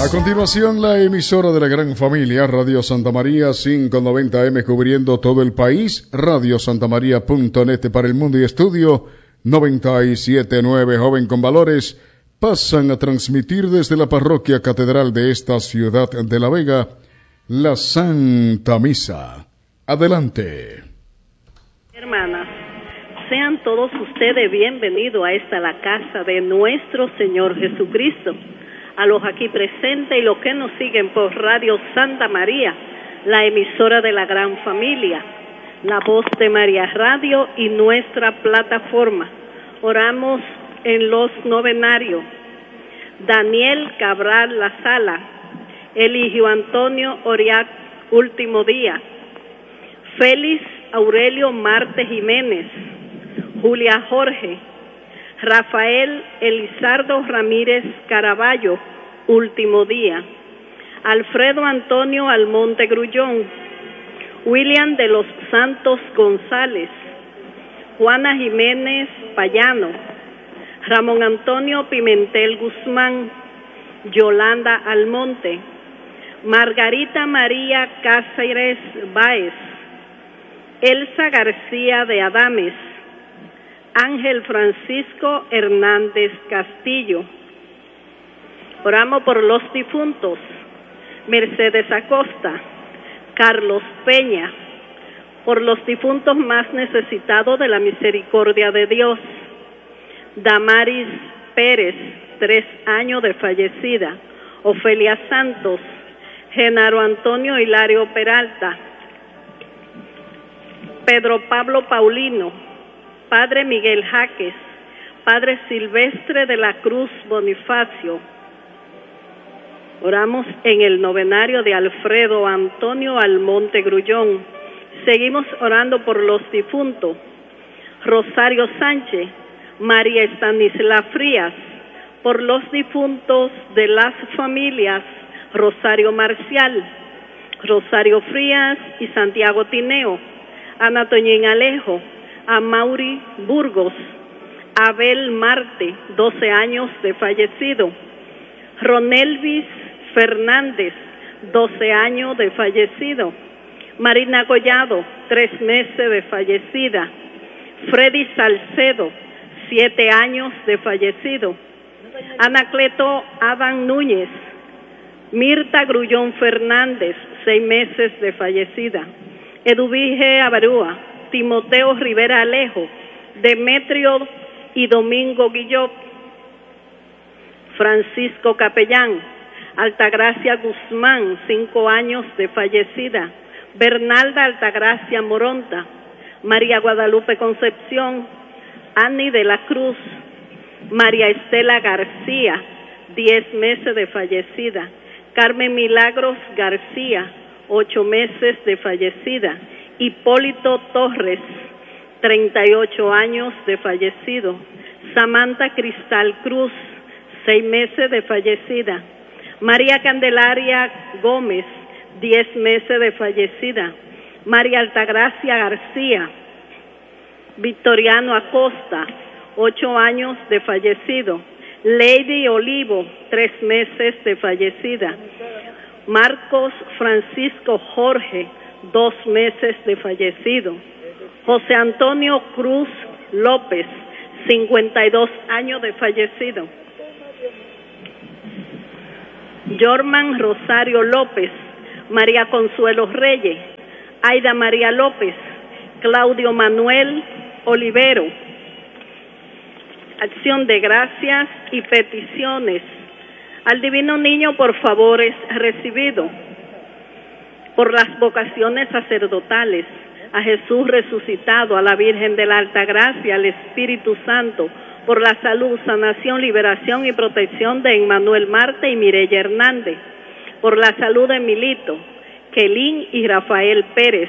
A continuación, la emisora de la gran familia, Radio Santa María 590M, cubriendo todo el país, radiosantamaria.net para el mundo y estudio 97.9 Joven con Valores, pasan a transmitir desde la parroquia catedral de esta ciudad de La Vega, la Santa Misa. Adelante. Hermanas, sean todos ustedes bienvenidos a esta la casa de nuestro Señor Jesucristo. A los aquí presentes y los que nos siguen por Radio Santa María, la emisora de la gran familia, la voz de María Radio y nuestra plataforma. Oramos en los novenarios. Daniel Cabral La Sala, Eligio Antonio Oriac, último día. Félix Aurelio Marte Jiménez, Julia Jorge, Rafael Elizardo Ramírez Caraballo, último día. Alfredo Antonio Almonte Grullón, William de los Santos González, Juana Jiménez Payano, Ramón Antonio Pimentel Guzmán, Yolanda Almonte, Margarita María Cáceres Báez, Elsa García de Adames, Ángel Francisco Hernández Castillo. Oramos por los difuntos: Mercedes Acosta, Carlos Peña, por los difuntos más necesitados de la misericordia de Dios. Damaris Pérez, 3 años de fallecida. Ofelia Santos, Genaro Antonio Hilario Peralta, Pedro Pablo Paulino, Padre Miguel Jaques, Padre Silvestre de la Cruz Bonifacio. Oramos en el novenario de Alfredo Antonio Almonte Grullón. Seguimos orando por los difuntos: Rosario Sánchez, María Estanisla Frías, por los difuntos de las familias Rosario Marcial, Rosario Frías y Santiago Tineo, Ana Toñín Alejo, Amaury Burgos, Abel Marte, 12 años de fallecido, Ronelvis Fernández, 12 años de fallecido, Marina Collado, 3 meses de fallecida, Freddy Salcedo, 7 años de fallecido, Anacleto Adán Núñez, Mirta Grullón Fernández, 6 meses de fallecida, Eduvige Abarúa, Timoteo Rivera Alejo, Demetrio y Domingo Guillot, Francisco Capellán, Altagracia Guzmán, 5 años de fallecida, Bernalda Altagracia Moronta, María Guadalupe Concepción, Annie de la Cruz, María Estela García, 10 meses de fallecida, Carmen Milagros García, 8 meses de fallecida, Hipólito Torres, 38 años de fallecido, Samantha Cristal Cruz, 6 meses de fallecida, María Candelaria Gómez, 10 meses de fallecida, María Altagracia García, Victoriano Acosta, 8 años de fallecido, Lady Olivo, 3 meses de fallecida, Marcos Francisco Jorge, 2 meses de fallecido, José Antonio Cruz López, 52 años de fallecido, Jorman Rosario López, María Consuelo Reyes, Aida María López, Claudio Manuel Olivero. Acción de gracias y peticiones. Al Divino Niño por favores recibido, por las vocaciones sacerdotales, a Jesús resucitado, a la Virgen de la Altagracia, al Espíritu Santo, por la salud, sanación, liberación y protección de Emmanuel Marte y Mireya Hernández, por la salud de Milito, Kelín y Rafael Pérez,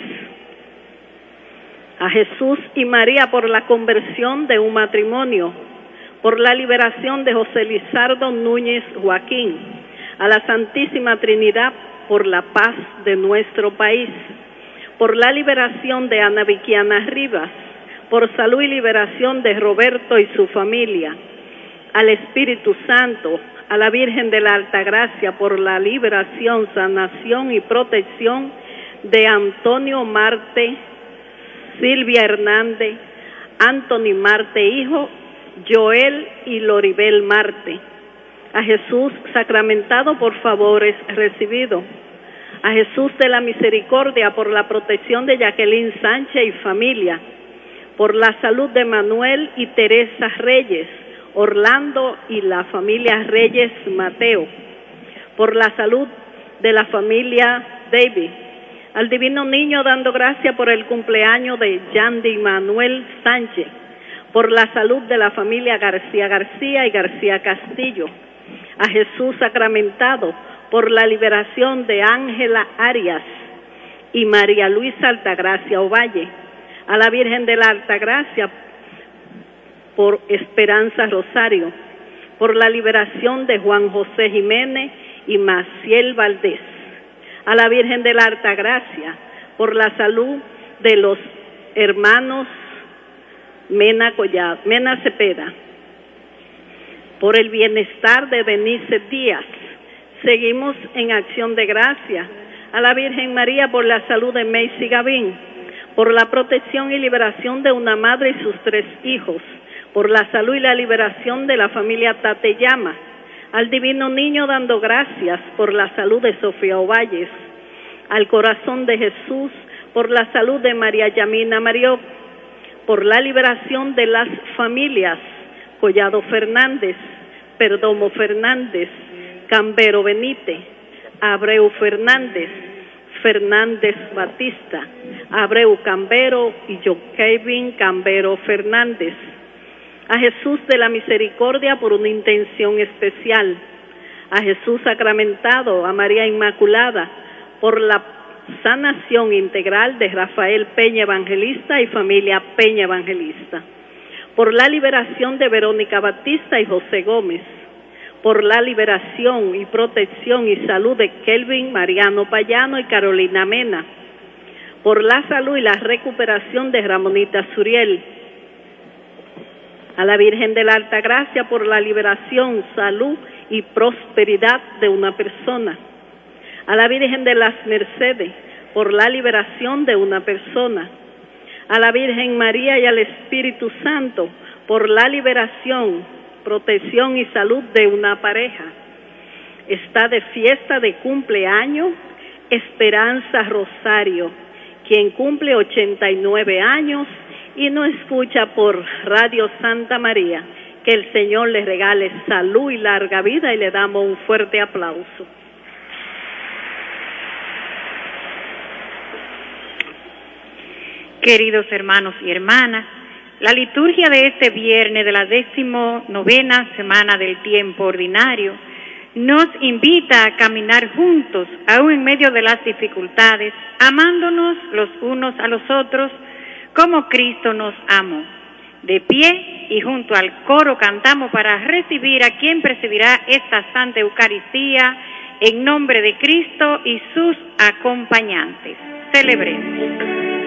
a Jesús y María por la conversión de un matrimonio, por la liberación de José Lizardo Núñez Joaquín, a la Santísima Trinidad por la paz de nuestro país, por la liberación de Ana Viquiana Rivas, por salud y liberación de Roberto y su familia, al Espíritu Santo, a la Virgen de la Altagracia por la liberación, sanación y protección de Antonio Marte, Silvia Hernández, Anthony Marte hijo, Joel y Loribel Marte. A Jesús sacramentado por favores recibido. A Jesús de la Misericordia por la protección de Jacqueline Sánchez y familia. Por la salud de Manuel y Teresa Reyes, Orlando y la familia Reyes Mateo. Por la salud de la familia David. Al Divino Niño dando gracia por el cumpleaños de Yandy Manuel Sánchez. Por la salud de la familia García García y García Castillo. A Jesús sacramentado por la liberación de Ángela Arias y María Luisa Altagracia Ovalle. A la Virgen de la Altagracia por Esperanza Rosario, por la liberación de Juan José Jiménez y Maciel Valdés. A la Virgen de la Altagracia por la salud de los hermanos Mena Cepeda, por el bienestar de Denise Díaz. Seguimos en acción de gracia. A la Virgen María por la salud de Macy Gavín, por la protección y liberación de una madre y sus 3 hijos, por la salud y la liberación de la familia Tateyama. Al Divino Niño dando gracias por la salud de Sofía Ovalles. Al Corazón de Jesús por la salud de María Yamina Marió, por la liberación de las familias Collado Fernández, Perdomo Fernández, Cambero Benítez, Abreu Fernández, Fernández Batista, Abreu Cambero y Joaquín Cambero Fernández. A Jesús de la Misericordia por una intención especial. A Jesús sacramentado, a María Inmaculada por la sanación integral de Rafael Peña Evangelista y familia Peña Evangelista. Por la liberación de Verónica Batista y José Gómez. Por la liberación y protección y salud de Kelvin Mariano Payano y Carolina Mena. Por la salud y la recuperación de Ramonita Suriel. A la Virgen de la Altagracia por la liberación, salud y prosperidad de una persona. A la Virgen de las Mercedes por la liberación de una persona. A la Virgen María y al Espíritu Santo por la liberación, protección y salud de una pareja. Está de fiesta de cumpleaños Esperanza Rosario, quien cumple 89 años y nos escucha por Radio Santa María. Que el Señor le regale salud y larga vida y le damos un fuerte aplauso. Queridos hermanos y hermanas, la liturgia de este viernes de la 19ª semana del tiempo ordinario nos invita a caminar juntos, aún en medio de las dificultades, amándonos los unos a los otros como Cristo nos amó. De pie y junto al coro cantamos para recibir a quien presidirá esta Santa Eucaristía en nombre de Cristo y sus acompañantes. Celebremos.